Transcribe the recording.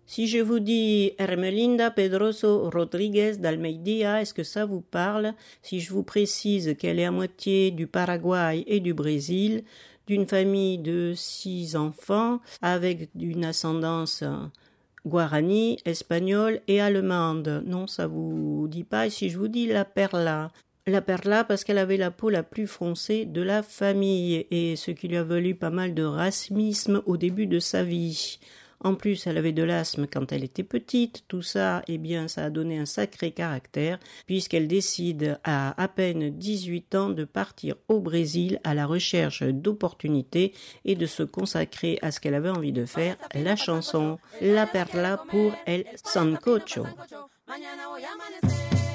Si je vous dis Hermelinda Pedroso Rodríguez d'Almeida, est-ce que ça vous parle? Si je vous précise qu'elle est à moitié du Paraguay et du Brésil, d'une famille de 6 enfants, avec une ascendance guarani, espagnole et allemande. Non, ça vous dit pas? Et si je vous dis la Perla? La Perla parce qu'elle avait la peau la plus foncée de la famille, et ce qui lui a valu pas mal de racisme au début de sa vie. En plus, elle avait de l'asthme quand elle était petite. Tout ça, eh bien, ça a donné un sacré caractère, puisqu'elle décide à peine 18 ans de partir au Brésil à la recherche d'opportunités et de se consacrer à ce qu'elle avait envie de faire, la chanson. La Perla pour El Sancocho.